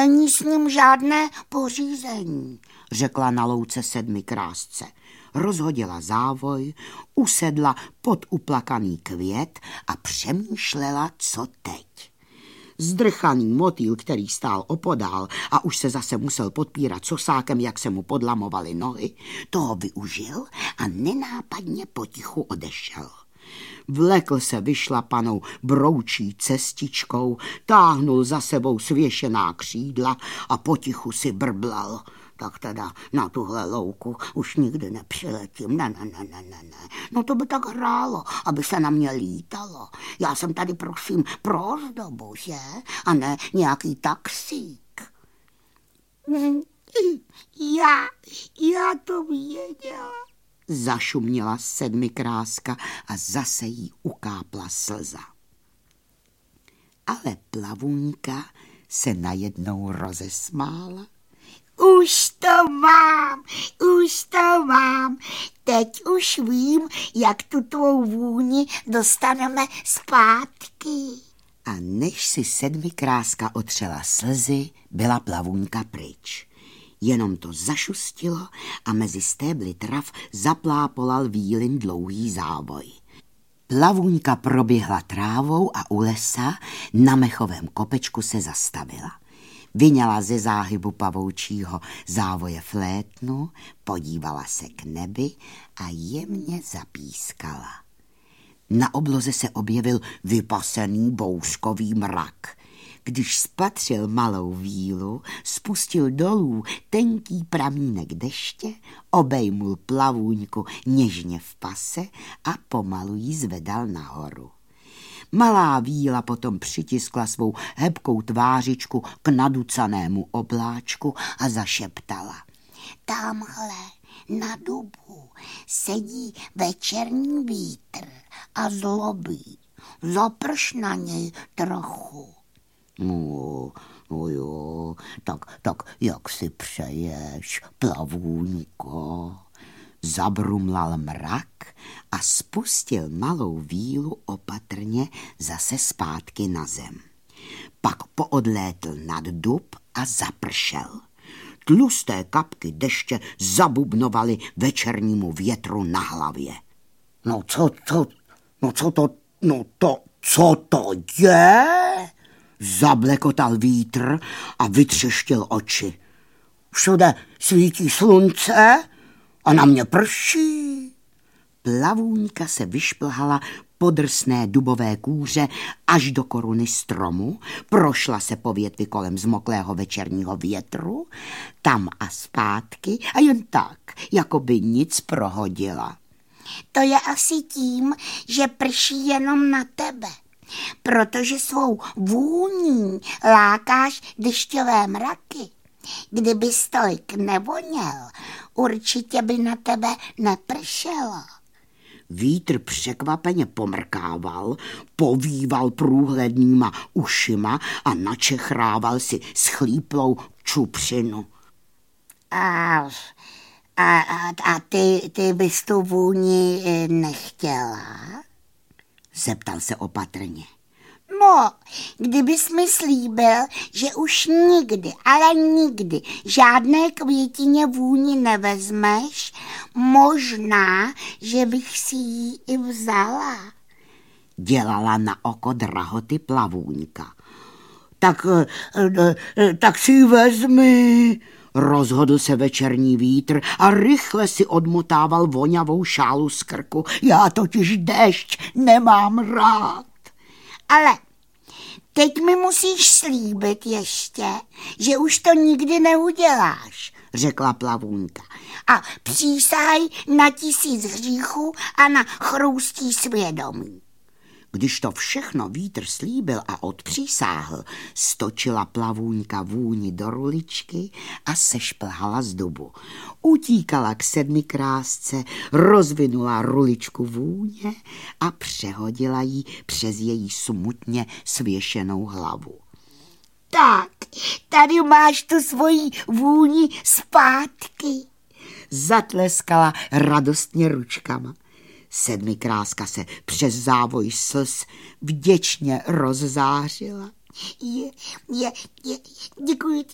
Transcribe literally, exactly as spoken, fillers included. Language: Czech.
není s ním žádné pořízení, řekla na louce Sedmikrásce. Rozhodila závoj, usedla pod uplakaný květ a přemýšlela, co teď. Zdrchaný motýl, který stál opodál a už se zase musel podpírat sosákem, jak se mu podlamovaly nohy, toho využil a nenápadně potichu odešel. Vlekl se vyšlapanou broučí cestičkou, táhnul za sebou svěšená křídla a potichu si brblal. Tak teda na tuhle louku už nikdy nepřiletím, ne, ne, ne, ne, ne, ne. No to by tak hrálo, aby se na mě lítalo. Já jsem tady, prosím, pro ozdobu, že? A ne nějaký taxík. Já, já to věděla. Zašuměla Sedmikráska a zase jí ukápla slza. Ale Plavůňka se najednou rozesmála. Už to mám, už to mám. Teď už vím, jak tu tvou vůni dostaneme zpátky. A než si Sedmikráska otřela slzy, byla Plavůňka pryč. Jenom to zašustilo a mezi stébly trav zaplápolal výlin dlouhý závoj. Plavůňka proběhla trávou a u lesa na mechovém kopečku se zastavila. Vyňala ze záhybu pavoučího závoje flétnu, podívala se k nebi a jemně zapískala. Na obloze se objevil vypasený bouřkový mrak. Když spatřil malou vílu, spustil dolů tenký pramínek deště, obejmul Plavůňku něžně v pase a pomalu ji zvedal nahoru. Malá víla potom přitiskla svou hebkou tvářičku k naducanému obláčku a zašeptala. Tamhle na dubu sedí večerní vítr a zlobí. Zaprš na něj trochu. No, no jo, tak, tak jak si přeješ, Plavůňko? Zabrumlal mrak a spustil malou vílu opatrně zase zpátky na zem. Pak poodlétl nad dub a zapršel. Tlusté kapky deště zabubnovaly večernímu větru na hlavě. No co to, no co to, no to, co to je? Zablekotal vítr a vytřeštil oči. Všude svítí slunce a na mě prší. Plavůňka se vyšplhala po drsné dubové kůře až do koruny stromu, prošla se po větvi kolem zmoklého večerního větru, tam a zpátky a jen tak, jako by nic prohodila. To je asi tím, že prší jenom na tebe, protože svou vůní lákáš dešťové mraky. Kdybys tolik nevoněl, určitě by na tebe nepršelo. Vítr překvapeně pomrkával, povýval průhlednýma ušima a načechrával si schlíplou čupřinu. A, a, a ty, ty bys tu vůni nechtěla? Zeptal se opatrně. No, kdybys mi slíbil, že už nikdy, ale nikdy žádné květině vůni nevezmeš, možná, že bych si ji i vzala. Dělala na oko drahoty Plavůňka. Tak, tak si ji vezmi, rozhodl se večerní vítr a rychle si odmotával vonavou šálu z krku. Já totiž déšť nemám rád. Ale teď mi musíš slíbit ještě, že už to nikdy neuděláš, řekla Plavůňka. A přísahaj na tisíc hříchů a na chroustí svědomí. Když to všechno vítr slíbil a odpřísáhl, stočila Plavůňka vůni do ruličky a sešplhala z dubu. Utíkala k Sedmikrásce, rozvinula ruličku vůně a přehodila ji přes její smutně svěšenou hlavu. Tak, tady máš tu svoji vůni zpátky, zatleskala radostně ručkama. Sedmikráska se přes závoj slz vděčně rozzářila. Je, je, je, děkuji ti,